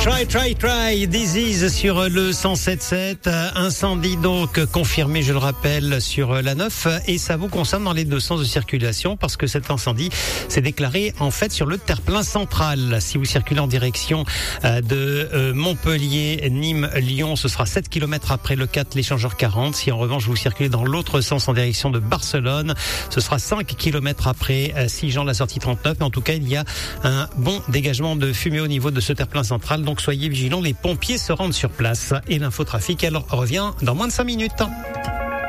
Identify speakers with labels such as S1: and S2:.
S1: Try, this is sur le 107.7. Incendie donc confirmé, je le rappelle, sur la 9. Et ça vous concerne dans les deux sens de circulation parce que cet incendie s'est déclaré en fait sur le terre-plein central. Si vous circulez en direction de Montpellier, Nîmes, Lyon, ce sera 7 km après le 4, l'échangeur 40. Si en revanche vous circulez dans l'autre sens en direction de Barcelone, ce sera 5 km après Sigean, la sortie 39. Mais en tout cas, il y a un bon dégagement de fumée au niveau de ce terre-plein central. Donc soyez vigilants, les pompiers se rendent sur place. Et l'infotrafic, elle revient dans moins de 5 minutes.